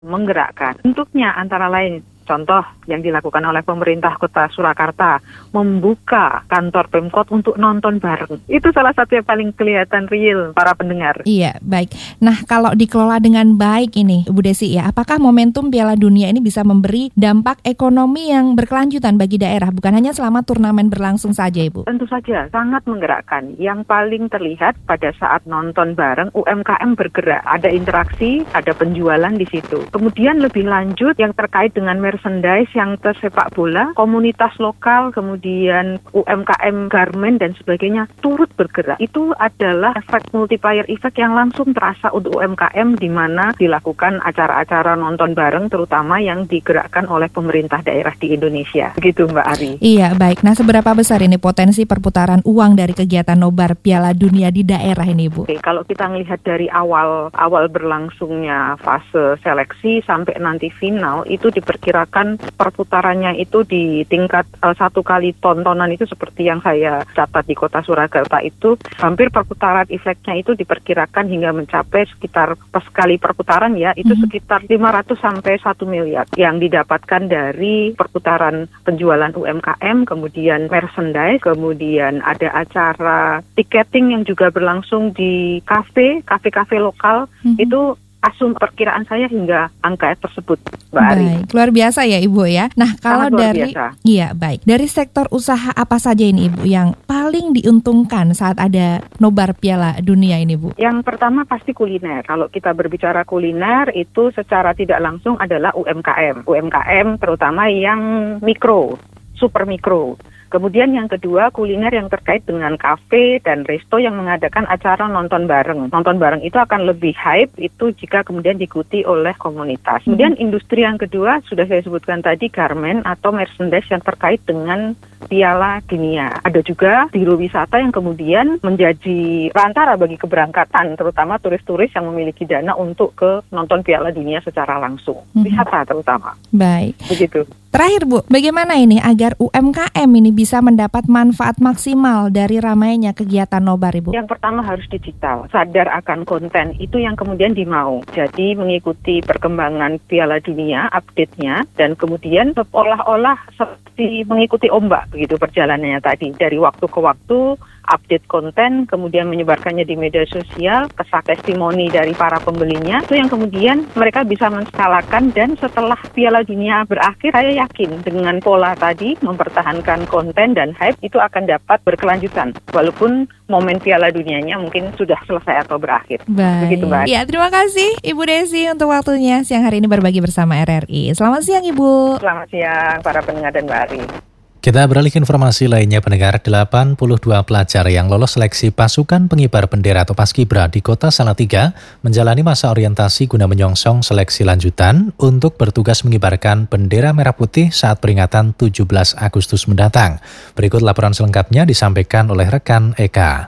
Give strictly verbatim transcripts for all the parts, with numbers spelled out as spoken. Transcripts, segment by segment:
menggerakkan. Bentuknya antara lain, contoh yang dilakukan oleh pemerintah Kota Surakarta, membuka kantor Pemkot untuk nonton bareng. Itu salah satu yang paling kelihatan real para pendengar. Iya, baik. Nah, kalau dikelola dengan baik ini, Bu Desi ya, apakah momentum Piala Dunia ini bisa memberi dampak ekonomi yang berkelanjutan bagi daerah, bukan hanya selama turnamen berlangsung saja, Ibu? Tentu saja, sangat menggerakkan. Yang paling terlihat pada saat nonton bareng, U M K M bergerak. Ada interaksi, ada penjualan di situ. Kemudian lebih lanjut yang terkait dengan merchandise yang tersepak bola, komunitas lokal, kemudian U M K M garment dan sebagainya turut bergerak. Itu adalah efek multiplier effect yang langsung terasa untuk U M K M di mana dilakukan acara-acara nonton bareng terutama yang digerakkan oleh pemerintah daerah di Indonesia. Begitu Mbak Ari. Iya, baik. Nah, seberapa besar ini potensi perputaran uang dari kegiatan nobar Piala Dunia di daerah ini, Bu? Oke, kalau kita melihat dari awal awal berlangsungnya fase seleksi sampai nanti final itu diperkirakan perputarannya itu di tingkat uh, satu kali tontonan itu seperti yang saya catat di Kota Surakarta itu hampir perputaran efeknya itu diperkirakan hingga mencapai sekitar per sekali perputaran ya itu mm-hmm. sekitar lima ratus sampai satu miliar yang didapatkan dari perputaran penjualan U M K M, kemudian merchandise, kemudian ada acara tiketing yang juga berlangsung di kafe, kafe-kafe lokal mm-hmm. itu asum perkiraan saya hingga angka tersebut, Mbak Ari. Baik, luar biasa ya Ibu ya. Nah, kalau dari biasa. Iya, baik. Dari sektor usaha apa saja ini Ibu yang paling diuntungkan saat ada nobar Piala Dunia ini, Bu? Yang pertama pasti kuliner. Kalau kita berbicara kuliner itu secara tidak langsung adalah U M K M. U M K M terutama yang mikro, super mikro. Kemudian yang kedua, kuliner yang terkait dengan kafe dan resto yang mengadakan acara nonton bareng. Nonton bareng itu akan lebih hype itu jika kemudian diikuti oleh komunitas. Kemudian industri yang kedua, sudah saya sebutkan tadi, garment atau merchandise yang terkait dengan Piala Dunia. Ada juga biro wisata yang kemudian menjadi perantara bagi keberangkatan, terutama turis-turis yang memiliki dana untuk ke nonton Piala Dunia secara langsung. Wisata terutama. Baik. Begitu. Terakhir Bu, bagaimana ini agar U M K M ini bisa mendapat manfaat maksimal dari ramainya kegiatan nobar, Ibu? Yang pertama harus digital, sadar akan konten, itu yang kemudian dimau. Jadi mengikuti perkembangan Piala Dunia, update-nya, dan kemudian seolah-olah seperti mengikuti ombak, begitu perjalanannya tadi. Dari waktu ke waktu, update konten, kemudian menyebarkannya di media sosial, kesak testimoni dari para pembelinya, itu yang kemudian mereka bisa menskalakan, dan setelah Piala Dunia berakhir, saya yakin dengan pola tadi, mempertahankan konten dan hype, itu akan dapat berkelanjutan, walaupun momen Piala Dunianya mungkin sudah selesai atau berakhir. Baik. Begitu, Mbak. Ya, terima kasih Ibu Desi untuk waktunya siang hari ini berbagi bersama R R I. Selamat siang, Ibu. Selamat siang, para pendengar dan Mbak Ari. Kita beralih ke informasi lainnya, pendengar. delapan puluh dua pelajar yang lolos seleksi pasukan pengibar bendera atau Paskibra di Kota Salatiga menjalani masa orientasi guna menyongsong seleksi lanjutan untuk bertugas mengibarkan bendera merah putih saat peringatan tujuh belas Agustus mendatang. Berikut laporan selengkapnya disampaikan oleh rekan Eka.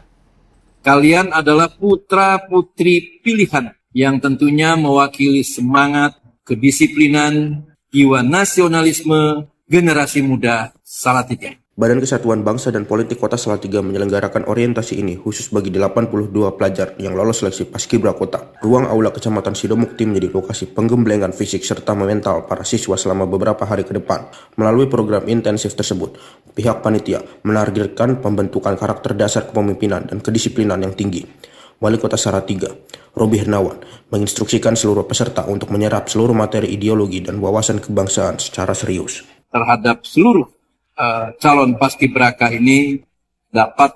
Kalian adalah putra-putri pilihan yang tentunya mewakili semangat, kedisiplinan, jiwa nasionalisme, generasi muda Salatiga. Badan Kesatuan Bangsa dan Politik Kota Salatiga menyelenggarakan orientasi ini khusus bagi delapan puluh dua pelajar yang lolos seleksi Paskibra Kota. Ruang aula Kecamatan Sidomukti menjadi lokasi penggemblengan fisik serta mental para siswa selama beberapa hari ke depan. Melalui program intensif tersebut, pihak panitia menargetkan pembentukan karakter dasar kepemimpinan dan kedisiplinan yang tinggi. Wali Kota Salatiga, Robi Hernawan, menginstruksikan seluruh peserta untuk menyerap seluruh materi ideologi dan wawasan kebangsaan secara serius. Terhadap seluruh uh, calon paskibraka ini dapat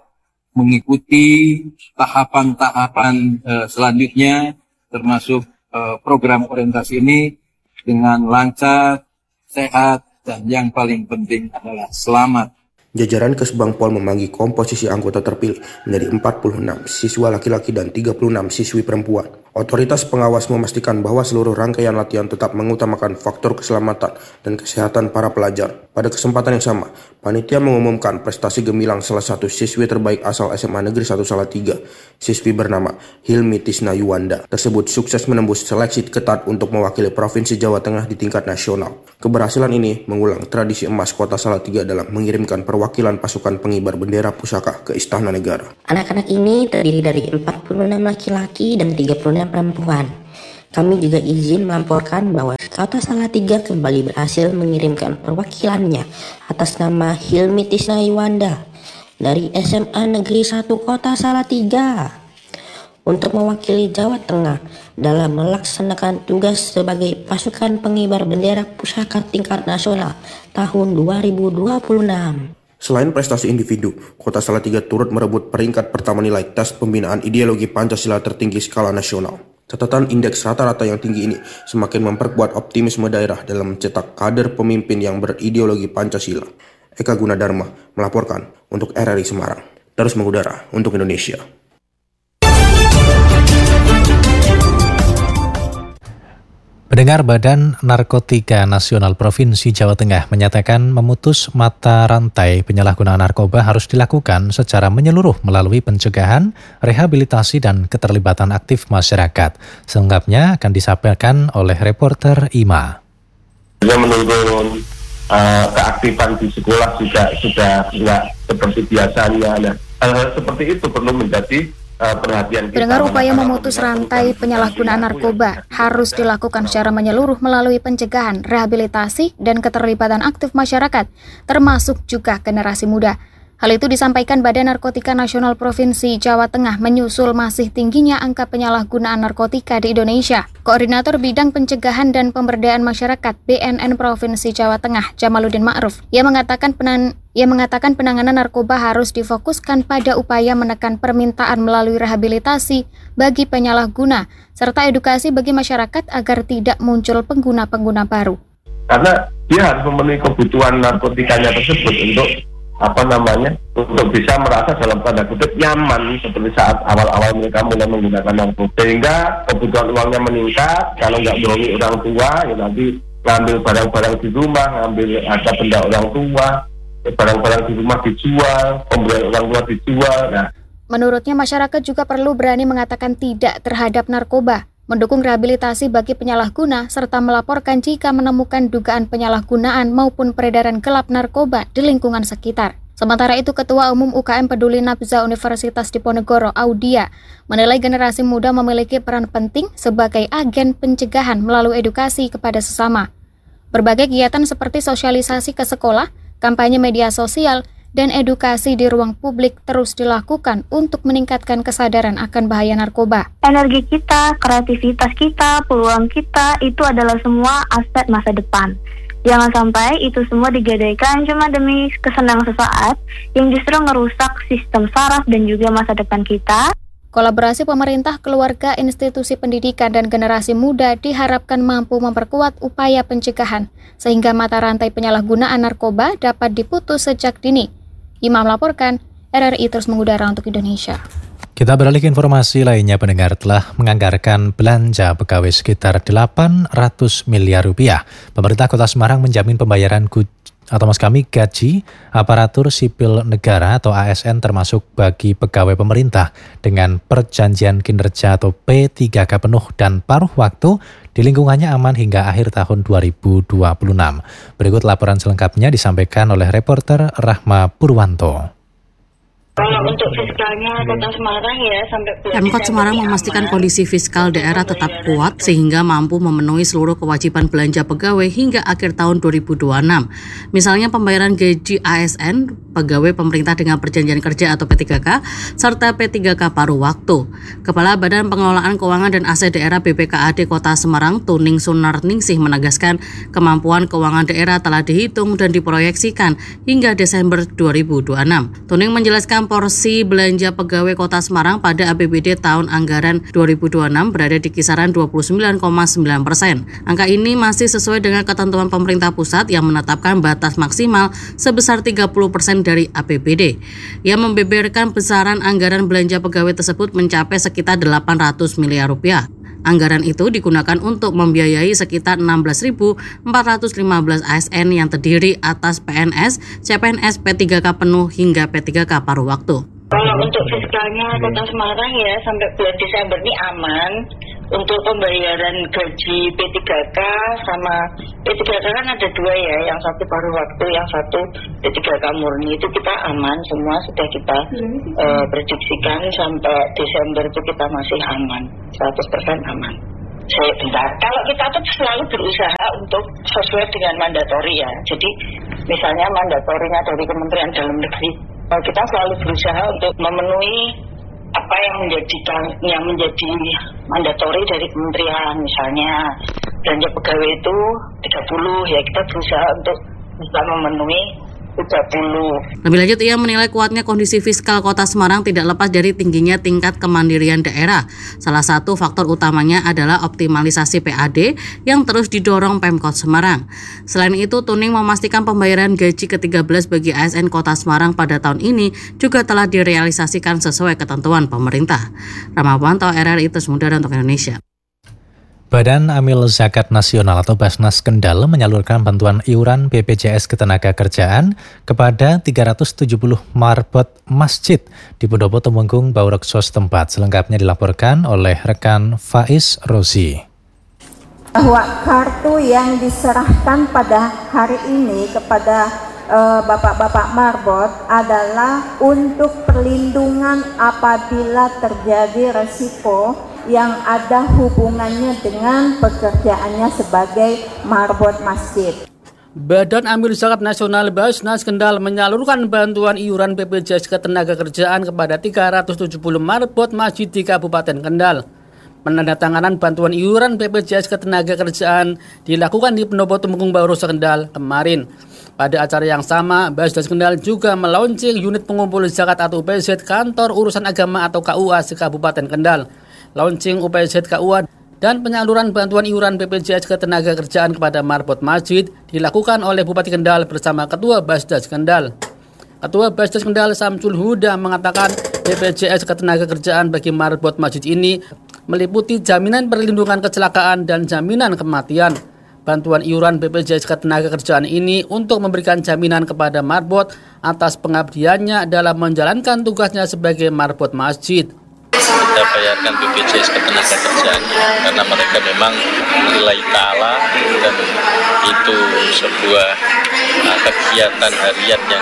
mengikuti tahapan-tahapan uh, selanjutnya, termasuk uh, program orientasi ini dengan lancar, sehat, dan yang paling penting adalah selamat. Jajaran Kesbang Pol membagi komposisi anggota terpilih menjadi empat puluh enam siswa laki-laki dan tiga puluh enam siswi perempuan. Otoritas pengawas memastikan bahwa seluruh rangkaian latihan tetap mengutamakan faktor keselamatan dan kesehatan para pelajar. Pada kesempatan yang sama, panitia mengumumkan prestasi gemilang salah satu siswi terbaik asal S M A Negeri satu Salatiga, siswi bernama Hilmi Tisna Yuwanda. Tersebut sukses menembus seleksi ketat untuk mewakili Provinsi Jawa Tengah di tingkat nasional. Keberhasilan ini mengulang tradisi emas Kota Salatiga dalam mengirimkan perwakilan pasukan pengibar bendera pusaka ke Istana Negara. Anak-anak ini terdiri dari empat puluh enam laki-laki dan tiga puluh enam perempuan. Kami juga izin melaporkan bahwa Kota Salatiga kembali berhasil mengirimkan perwakilannya atas nama Hilmi Tisna Yuwanda dari S M A Negeri satu Kota Salatiga untuk mewakili Jawa Tengah dalam melaksanakan tugas sebagai pasukan pengibar bendera pusaka tingkat nasional tahun dua ribu dua puluh enam. Selain prestasi individu, Kota Salatiga turut merebut peringkat pertama nilai tes pembinaan ideologi Pancasila tertinggi skala nasional. Catatan indeks rata-rata yang tinggi ini semakin memperkuat optimisme daerah dalam mencetak kader pemimpin yang berideologi Pancasila. Eka Gunadarma melaporkan untuk R R I Semarang. Terus mengudara untuk Indonesia. Pendengar, Badan Narkotika Nasional Provinsi Jawa Tengah menyatakan memutus mata rantai penyalahgunaan narkoba harus dilakukan secara menyeluruh melalui pencegahan, rehabilitasi, dan keterlibatan aktif masyarakat. Selengkapnya akan disampaikan oleh reporter Ima. Menurun uh, keaktifan di sekolah juga sudah tidak seperti biasanya. Nah, hal-hal seperti itu perlu menjadi perhatian kita. Pendengar, upaya memutus rantai penyalahgunaan narkoba harus dilakukan secara menyeluruh melalui pencegahan, rehabilitasi, dan keterlibatan aktif masyarakat, termasuk juga generasi muda. Hal itu disampaikan Badan Narkotika Nasional Provinsi Jawa Tengah menyusul masih tingginya angka penyalahgunaan narkotika di Indonesia. Koordinator Bidang Pencegahan dan Pemberdayaan Masyarakat B N N Provinsi Jawa Tengah, Jamaluddin Ma'ruf, ia mengatakan penan ia mengatakan penanganan narkoba harus difokuskan pada upaya menekan permintaan melalui rehabilitasi bagi penyalahguna serta edukasi bagi masyarakat agar tidak muncul pengguna-pengguna baru. Karena dia harus memenuhi kebutuhan narkotikanya tersebut untuk apa namanya untuk bisa merasa dalam tanda kutip nyaman seperti saat awal-awal mereka mulai menggunakan narkoba, sehingga kebutuhan uangnya meningkat. Kalau nggak bohongi orang tua, ya nanti ngambil barang-barang di rumah, ngambil ada benda orang tua, barang-barang di rumah dijual, pembelian orang tua dijual. Nah, menurutnya masyarakat juga perlu berani mengatakan tidak terhadap narkoba, mendukung rehabilitasi bagi penyalahguna, serta melaporkan jika menemukan dugaan penyalahgunaan maupun peredaran gelap narkoba di lingkungan sekitar. Sementara itu, Ketua Umum U K M Peduli Nabza Universitas Diponegoro, Audia, menilai generasi muda memiliki peran penting sebagai agen pencegahan melalui edukasi kepada sesama. Berbagai kegiatan seperti sosialisasi ke sekolah, kampanye media sosial, dan edukasi di ruang publik terus dilakukan untuk meningkatkan kesadaran akan bahaya narkoba. Energi kita, kreativitas kita, peluang kita, itu adalah semua aset masa depan. Jangan sampai itu semua digadaikan cuma demi kesenangan sesaat yang justru merusak sistem saraf dan juga masa depan kita. Kolaborasi pemerintah, keluarga, institusi pendidikan, dan generasi muda diharapkan mampu memperkuat upaya pencegahan, sehingga mata rantai penyalahgunaan narkoba dapat diputus sejak dini. Imam melaporkan, R R I terus mengudara untuk Indonesia. Kita beralih ke informasi lainnya. Pendengar, telah menganggarkan belanja pegawai sekitar delapan ratus miliar rupiah. Pemerintah Kota Semarang menjamin pembayaran gu- atau mas kami gaji aparatur sipil negara atau A S N termasuk bagi pegawai pemerintah dengan perjanjian kinerja atau P tiga K penuh dan paruh waktu di lingkungannya aman hingga akhir tahun dua ribu dua puluh enam. Berikut laporan selengkapnya disampaikan oleh reporter Rahma Purwanto. Kalau untuk fiskalnya Kota Semarang ya sampai bulan Pemkot Semarang memastikan kondisi fiskal daerah tetap kuat sehingga mampu memenuhi seluruh kewajiban belanja pegawai hingga akhir tahun dua ribu dua puluh enam. Misalnya pembayaran gaji A S N, pegawai pemerintah dengan perjanjian kerja atau P tiga K, serta P tiga K paruh waktu. Kepala Badan Pengelolaan Keuangan dan Aset Daerah B P K A D Kota Semarang, Tuning Sunarningsih menegaskan kemampuan keuangan daerah telah dihitung dan diproyeksikan hingga Desember dua ribu dua puluh enam. Tuning menjelaskan porsi belanja pegawai Kota Semarang pada A P B D tahun anggaran dua ribu dua puluh enam berada di kisaran dua puluh sembilan koma sembilan persen. Angka ini masih sesuai dengan ketentuan pemerintah pusat yang menetapkan batas maksimal sebesar tiga puluh persen dari A P B D. Yang membeberkan besaran anggaran belanja pegawai tersebut mencapai sekitar delapan ratus miliar rupiah. Anggaran itu digunakan untuk membiayai sekitar enam belas ribu empat ratus lima belas A S N yang terdiri atas P N S, C P N S, P tiga K penuh hingga P tiga K paruh waktu. Kalau untuk fiskalnya Kota Semarang ya sampai bulan Desember ini aman. Untuk pembayaran gaji P tiga K sama P tiga K kan ada dua ya, yang satu paruh waktu, yang satu P tiga K murni, itu kita aman semua, sudah kita uh, prediksikan sampai Desember itu kita masih aman, seratus persen aman. Saya bentar. Kalau kita tuh selalu berusaha untuk sesuai dengan mandatori ya. Jadi misalnya mandatorinya dari Kementerian Dalam Negeri, kita selalu berusaha untuk memenuhi apa yang menjadi yang menjadi mandatori dari kementerian. Misalnya belanja pegawai itu tiga puluh, ya kita berusaha untuk bisa memenuhi tiga puluh. Lebih lanjut, ia menilai kuatnya kondisi fiskal Kota Semarang tidak lepas dari tingginya tingkat kemandirian daerah. Salah satu faktor utamanya adalah optimalisasi P A D yang terus didorong Pemkot Semarang. Selain itu, Tuning memastikan pembayaran gaji ke tiga belas bagi A S N Kota Semarang pada tahun ini juga telah direalisasikan sesuai ketentuan pemerintah. Ramawanto, R R I Terus Muda untuk Indonesia. Badan Amil Zakat Nasional atau Basnas Kendal menyalurkan bantuan iuran B P J S Ketenagakerjaan kepada tiga ratus tujuh puluh marbot masjid di Pendopo Temenggung, Baurekso setempat. Selengkapnya dilaporkan oleh rekan Faiz Rozi. Bahwa kartu yang diserahkan pada hari ini kepada uh, bapak-bapak marbot adalah untuk perlindungan apabila terjadi resiko yang ada hubungannya dengan pekerjaannya sebagai marbot masjid. Badan Amil Zakat Nasional Basnas Kendal menyalurkan bantuan iuran B P J S Ketenagakerjaan kepada tiga ratus tujuh puluh marbot masjid di Kabupaten Kendal. Penandatanganan bantuan iuran B P J S Ketenagakerjaan dilakukan di Pendopo Temenggung, Baurekso Kendal kemarin. Pada acara yang sama, Basnas Kendal juga melaunching unit pengumpul zakat atau U P Z Kantor Urusan Agama atau K U A se-Kabupaten Kendal. Launching U P Z K U A dan penyaluran bantuan iuran B P J S Ketenagakerjaan kepada marbot masjid dilakukan oleh Bupati Kendal bersama Ketua Basdas Kendal. Ketua Basdas Kendal Samsul Huda mengatakan B P J S Ketenagakerjaan bagi marbot masjid ini meliputi jaminan perlindungan kecelakaan dan jaminan kematian. Bantuan iuran B P J S Ketenagakerjaan ini untuk memberikan jaminan kepada marbot atas pengabdiannya dalam menjalankan tugasnya sebagai marbot masjid. Kita bayarkan B P J S Ketenagakerjaan karena mereka memang lillahi ta'ala dan itu sebuah uh, kegiatan harian yang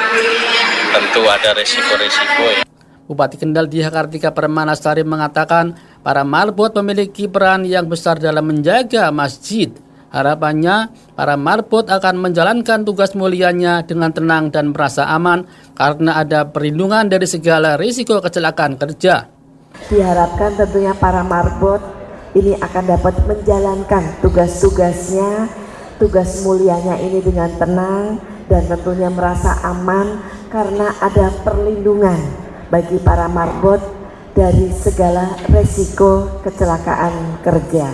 tentu ada resiko-resiko. Bupati Kendal Diah Kartika Permanasari mengatakan para marbot memiliki peran yang besar dalam menjaga masjid. Harapannya para marbot akan menjalankan tugas mulianya dengan tenang dan merasa aman karena ada perlindungan dari segala risiko kecelakaan kerja. Diharapkan tentunya para marbot ini akan dapat menjalankan tugas-tugasnya, tugas mulianya ini dengan tenang dan tentunya merasa aman karena ada perlindungan bagi para marbot dari segala resiko kecelakaan kerja.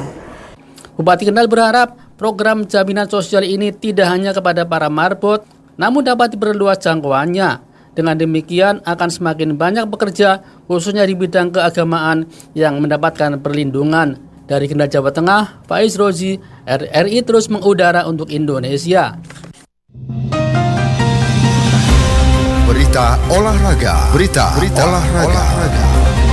Bupati Kendal berharap program jaminan sosial ini tidak hanya kepada para marbot, namun dapat diperluas jangkauannya. Dengan demikian akan semakin banyak pekerja, khususnya di bidang keagamaan, yang mendapatkan perlindungan. Dari Kendal, Jawa Tengah, Faiz Rozi, R R I Terus Mengudara untuk Indonesia. Berita olahraga, berita, berita olahraga. olahraga.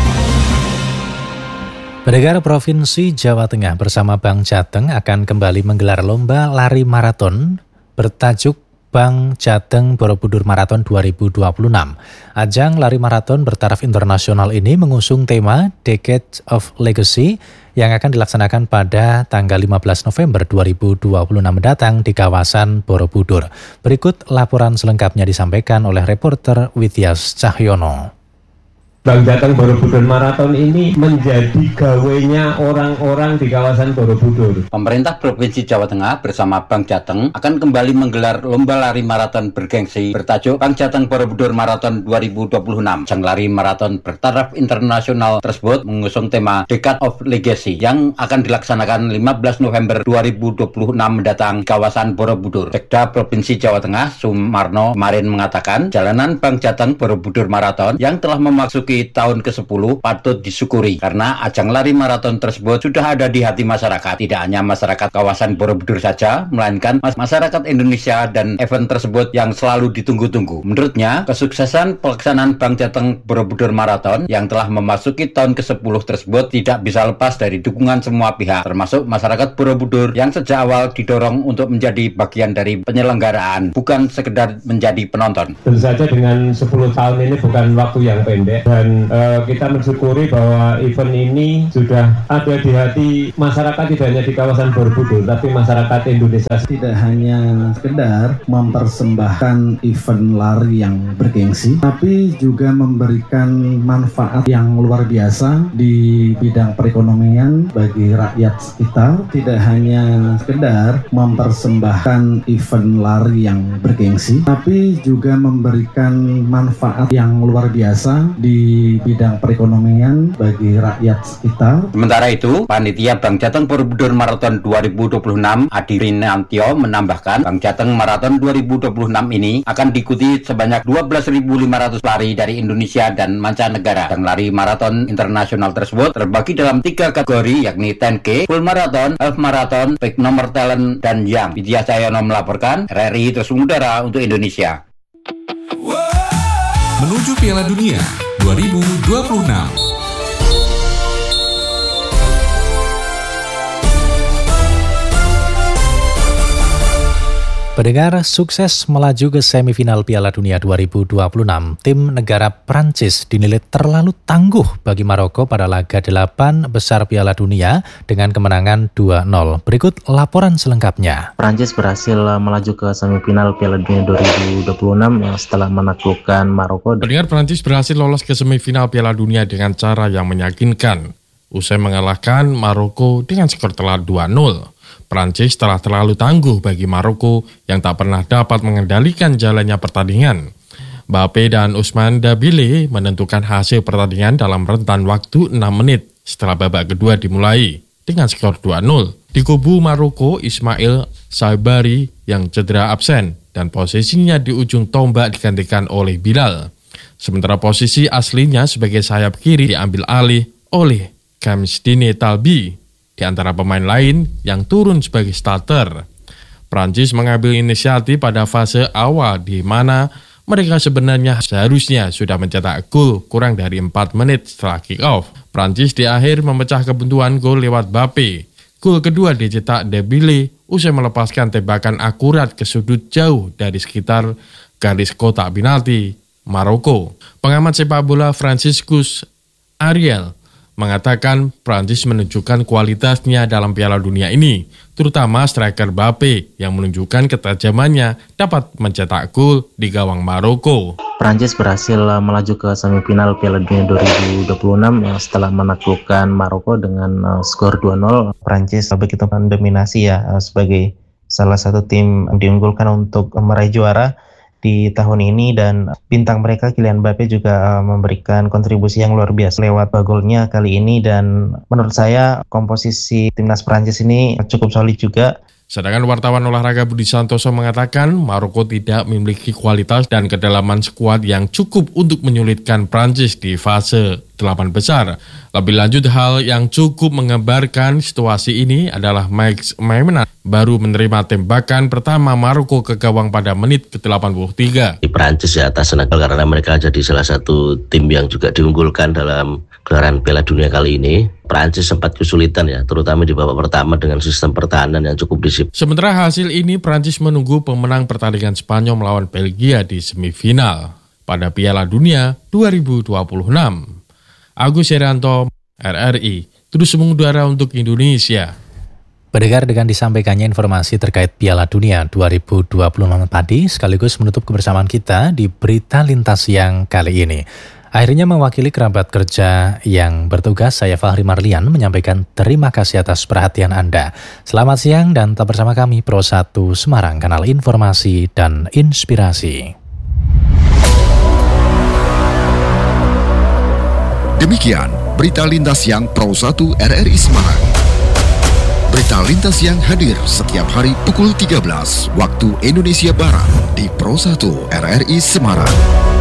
Pendengar, Provinsi Jawa Tengah bersama Bank Jateng akan kembali menggelar lomba lari maraton bertajuk Bank Jateng Borobudur Marathon dua ribu dua puluh enam. Ajang lari maraton bertaraf internasional ini mengusung tema Decade of Legacy yang akan dilaksanakan pada tanggal lima belas November dua ribu dua puluh enam mendatang di kawasan Borobudur. Berikut laporan selengkapnya disampaikan oleh reporter Wityas Cahyono. Bank Jateng Borobudur Marathon ini menjadi gawenya orang-orang di kawasan Borobudur. Pemerintah Provinsi Jawa Tengah bersama Bank Jateng akan kembali menggelar lomba lari maraton bergengsi bertajuk Bank Jateng Borobudur Marathon dua ribu dua puluh enam. Ajang lari maraton bertaraf internasional tersebut mengusung tema Decade of Legacy yang akan dilaksanakan lima belas November dua ribu dua puluh enam mendatang di kawasan Borobudur. Sekda Provinsi Jawa Tengah Sumarno kemarin mengatakan jalanan Bank Jateng Borobudur Marathon yang telah memasuki tahun ke sepuluh patut disyukuri karena ajang lari maraton tersebut sudah ada di hati masyarakat. Tidak hanya masyarakat kawasan Borobudur saja, melainkan masyarakat Indonesia, dan event tersebut yang selalu ditunggu-tunggu. Menurutnya, kesuksesan pelaksanaan Bank Jateng Borobudur Marathon yang telah memasuki tahun ke sepuluh tersebut tidak bisa lepas dari dukungan semua pihak, termasuk masyarakat Borobudur yang sejak awal didorong untuk menjadi bagian dari penyelenggaraan, bukan sekedar menjadi penonton. Tentu saja dengan sepuluh tahun ini bukan waktu yang pendek. dan uh, kita mensyukuri bahwa event ini sudah ada di hati masyarakat, tidak hanya di kawasan Borobudur tapi masyarakat Indonesia. Tidak hanya sekedar mempersembahkan event lari yang bergengsi, tapi juga memberikan manfaat yang luar biasa di bidang perekonomian bagi rakyat sekitar. Tidak hanya sekedar mempersembahkan event lari yang bergengsi, tapi juga memberikan manfaat yang luar biasa di bidang perekonomian bagi rakyat sekitar. Sementara itu, Panitia Bank Jateng Borobudur Marathon dua ribu dua puluh enam Adi Rinantio menambahkan, Bank Jateng Marathon dua ribu dua puluh enam ini akan diikuti sebanyak dua belas ribu lima ratus lari dari Indonesia dan mancanegara. Dan lari maraton internasional tersebut terbagi dalam tiga kategori, yakni sepuluh K, full marathon, half marathon, big nomor talent, dan jam. Widya Cahyono melaporkan, R R I terus mengudara untuk Indonesia. Menuju Piala Dunia dua ribu dua puluh enam. Pendengar, sukses melaju ke semifinal Piala Dunia dua ribu dua puluh enam, tim negara Prancis dinilai terlalu tangguh bagi Maroko pada laga delapan besar Piala Dunia dengan kemenangan dua nol. Berikut laporan selengkapnya. Prancis berhasil melaju ke semifinal Piala Dunia dua ribu dua puluh enam yang setelah menaklukkan Maroko. Pendengar, Prancis berhasil lolos ke semifinal Piala Dunia dengan cara yang meyakinkan, usai mengalahkan Maroko dengan skor telak dua nol. Prancis telah terlalu tangguh bagi Maroko yang tak pernah dapat mengendalikan jalannya pertandingan. Mbappe dan Ousmane Dembélé menentukan hasil pertandingan dalam rentan waktu enam menit setelah babak kedua dimulai dengan skor dua nol. Di kubu Maroko, Ismail Sabari yang cedera absen dan posisinya di ujung tombak digantikan oleh Bilal. Sementara posisi aslinya sebagai sayap kiri diambil alih oleh Kamsdine Talbi. Di antara pemain lain yang turun sebagai starter, Prancis mengambil inisiatif pada fase awal di mana mereka sebenarnya seharusnya sudah mencetak gol kurang dari empat menit setelah kick-off. Prancis di akhir memecah kebuntuan gol lewat Mbappe. Gol kedua dicetak Dembélé usai melepaskan tembakan akurat ke sudut jauh dari sekitar garis kotak penalti Maroko. Pengamat sepak bola Franciscus Ariel mengatakan Prancis menunjukkan kualitasnya dalam Piala Dunia ini, terutama striker Mbappe yang menunjukkan ketajamannya dapat mencetak gol di gawang Maroko. Prancis berhasil melaju ke semifinal Piala Dunia dua ribu dua puluh enam yang setelah menaklukkan Maroko dengan uh, skor dua nol. Prancis begitu mendominasi ya uh, sebagai salah satu tim yang diunggulkan untuk meraih juara di tahun ini, dan bintang mereka Kylian Mbappe juga uh, memberikan kontribusi yang luar biasa lewat golnya kali ini, dan menurut saya komposisi timnas Prancis ini cukup solid juga. Sedangkan wartawan olahraga Budi Santoso mengatakan Maroko tidak memiliki kualitas dan kedalaman skuad yang cukup untuk menyulitkan Prancis di fase delapan besar. Lebih lanjut, hal yang cukup menggambarkan situasi ini adalah Max Maimena baru menerima tembakan pertama Maroko ke gawang pada menit ke delapan puluh tiga. Di Prancis ya atas nakal karena mereka jadi salah satu tim yang juga diunggulkan dalam gelaran Piala Dunia kali ini. Prancis sempat kesulitan ya, terutama di babak pertama dengan sistem pertahanan yang cukup disiplin. Sementara hasil ini Prancis menunggu pemenang pertandingan Spanyol melawan Belgia di semifinal pada Piala Dunia dua ribu dua puluh enam. Agus Herianto, R R I, terus mengudara untuk Indonesia. Pendengar, dengan disampaikannya informasi terkait Piala Dunia dua ribu dua puluh enam tadi, sekaligus menutup kebersamaan kita di Berita Lintas Siang kali ini. Akhirnya mewakili kerabat kerja yang bertugas, saya Fahri Marlian menyampaikan terima kasih atas perhatian Anda. Selamat siang dan tetap bersama kami Pro satu Semarang, kanal informasi dan inspirasi. Demikian Berita Lintas Siang Pro satu R R I Semarang. Berita Lintas Siang hadir setiap hari pukul tiga belas waktu Indonesia Barat di Pro satu R R I Semarang.